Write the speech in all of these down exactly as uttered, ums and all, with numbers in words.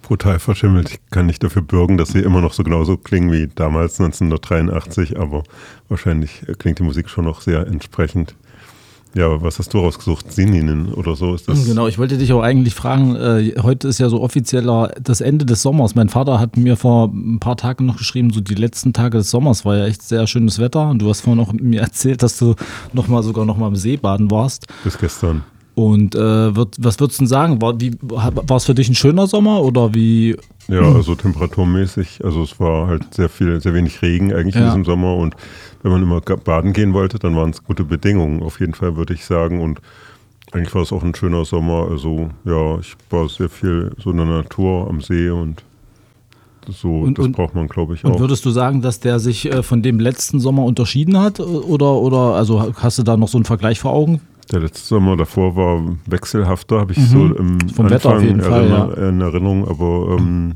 brutal verschimmelt. Ich kann nicht dafür bürgen, dass sie immer noch so genauso klingen wie damals neunzehnhundertdreiundachtzig, aber wahrscheinlich klingt die Musik schon noch sehr entsprechend. Ja, was hast du rausgesucht? Sininen oder so ist das? Genau, ich wollte dich auch eigentlich fragen, äh, heute ist ja so offizieller das Ende des Sommers. Mein Vater hat mir vor ein paar Tagen noch geschrieben, so die letzten Tage des Sommers war ja echt sehr schönes Wetter. Und du hast vorhin auch mir erzählt, dass du noch mal, sogar noch mal im See baden warst. Bis gestern. Und äh, wird, was würdest du denn sagen? War, wie, war es für dich ein schöner Sommer oder wie? Ja, also temperaturmäßig. Also es war halt sehr viel, sehr wenig Regen eigentlich ja. in diesem Sommer. Und wenn man immer baden gehen wollte, dann waren es gute Bedingungen. Auf jeden Fall würde ich sagen. Und eigentlich war es auch ein schöner Sommer. Also ja, ich war sehr viel so in der Natur am See und so. Und, das und, braucht man, glaube ich, auch. Und würdest du sagen, dass der sich äh, von dem letzten Sommer unterschieden hat? Oder, oder also hast du da noch so einen Vergleich vor Augen? Der letzte Sommer davor war wechselhafter, habe ich mhm. so im Vom Wetter auf jeden Erinner- Fall, ja. in Erinnerung, aber ähm,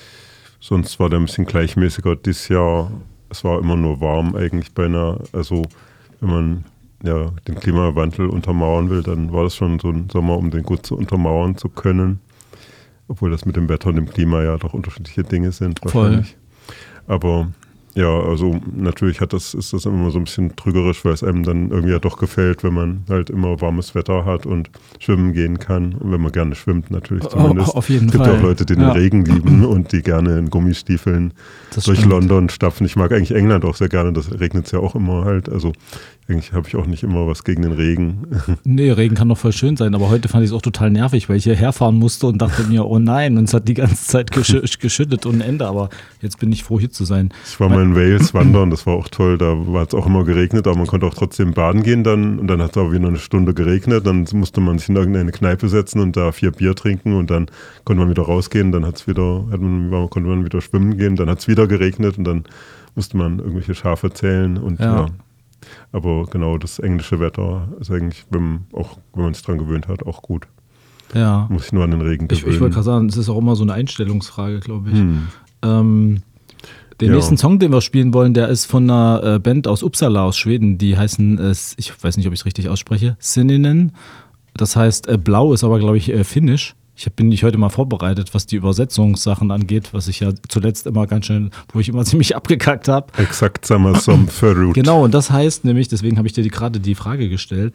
sonst war der ein bisschen gleichmäßiger. Dieses Jahr, es war immer nur warm eigentlich beinahe. Also wenn man ja den Klimawandel untermauern will, dann war das schon so ein Sommer, um den gut zu untermauern zu können. Obwohl das mit dem Wetter und dem Klima ja doch unterschiedliche Dinge sind wahrscheinlich. Voll. Aber ja, also natürlich hat das, ist das immer so ein bisschen trügerisch, weil es einem dann irgendwie ja doch gefällt, wenn man halt immer warmes Wetter hat und schwimmen gehen kann. Und wenn man gerne schwimmt, natürlich zumindest. Oh, auf jeden es gibt Fall. auch Leute, die den ja. Regen lieben und die gerne in Gummistiefeln das durch stimmt. London stapfen. Ich mag eigentlich England auch sehr gerne, das regnet es ja auch immer halt. Also eigentlich habe ich auch nicht immer was gegen den Regen. Nee, Regen kann doch voll schön sein, aber heute fand ich es auch total nervig, weil ich hierher fahren musste und dachte mir, oh nein, und es hat die ganze Zeit geschü- geschüttet ohne Ende, aber jetzt bin ich froh, hier zu sein. Ich war mal in Wales wandern, das war auch toll, da war es auch immer geregnet, aber man konnte auch trotzdem baden gehen dann und dann hat es aber wieder eine Stunde geregnet, dann musste man sich in irgendeine Kneipe setzen und da vier Bier trinken und dann konnte man wieder rausgehen, dann hat's wieder, hat man, konnte man wieder schwimmen gehen, dann hat es wieder geregnet und dann musste man irgendwelche Schafe zählen und ja. ja. Aber genau, das englische Wetter ist eigentlich, wenn, auch wenn man sich dran gewöhnt hat, auch gut. Ja. Muss ich nur an den Regen gewöhnen. Ich, ich wollte gerade sagen, es ist auch immer so eine Einstellungsfrage, glaube ich. Hm. Ähm, den ja. nächsten Song, den wir spielen wollen, der ist von einer äh, Band aus Uppsala, aus Schweden. Die heißen, äh, ich weiß nicht, ob ich es richtig ausspreche, Sininen. Das heißt, äh, Blau ist aber, glaube ich, äh, Finnisch. Ich bin nicht heute mal vorbereitet, was die Übersetzungssachen angeht, was ich ja zuletzt immer ganz schön, wo ich immer ziemlich abgekackt habe. Exakt, samma som förut. Genau, und das heißt nämlich, deswegen habe ich dir die, gerade die Frage gestellt,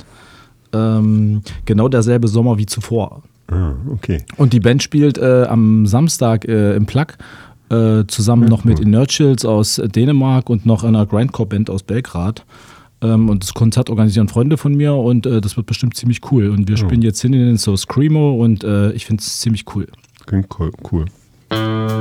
ähm, genau derselbe Sommer wie zuvor. Ah, okay. Und die Band spielt äh, am Samstag äh, im Plug äh, zusammen ja, noch cool. mit Inertials aus Dänemark und noch einer Grindcore-Band aus Belgrad. Ähm, und das Konzert organisieren Freunde von mir und äh, das wird bestimmt ziemlich cool. Und wir spielen ja. jetzt hin in so Screamo und äh, ich finde es ziemlich cool. Klingt cool. cool.